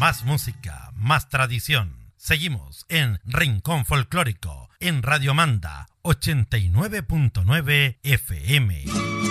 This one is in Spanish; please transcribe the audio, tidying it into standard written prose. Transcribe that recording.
Más música, más tradición. Seguimos en Rincón Folclórico, en Radio Manda 89.9 FM.